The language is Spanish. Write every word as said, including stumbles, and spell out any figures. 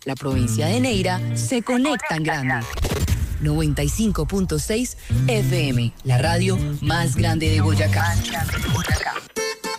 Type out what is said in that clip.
La provincia de Neira se conecta en grande. noventa y cinco punto seis F M, la radio más grande de Boyacá.